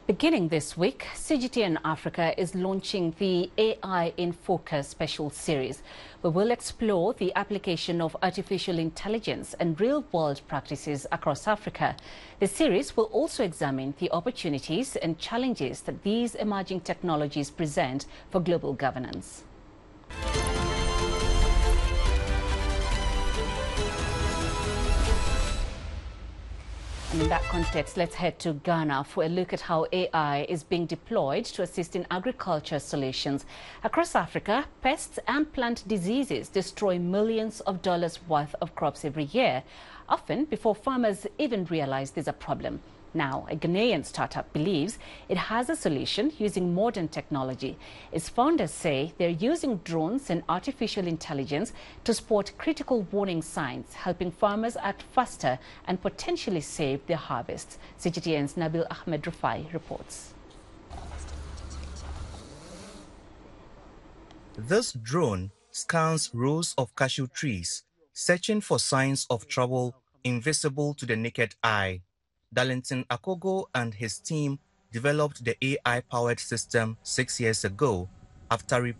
Beginning this week, CGTN Africa is launching the AI in Focus special series, where we'll explore the application of artificial intelligence and real-world practices across Africa. The series will also examine the opportunities and challenges that these emerging technologies present for global governance. And in that context, let's head to Ghana for a look at how AI is being deployed to assist in agriculture solutions. Across Africa, pests and plant diseases destroy millions of dollars worth of crops every year, often before farmers even realize there's a problem. Now, a Ghanaian startup believes it has a solution using modern technology. Its founders say they're using drones and artificial intelligence to spot critical warning signs, helping farmers act faster and potentially save their harvests. CGTN's Nabil Ahmed Rufai reports. This drone scans rows of cashew trees, searching for signs of trouble invisible to the naked eye. Darlington Akogo and his team developed the AI-powered system 6 years ago after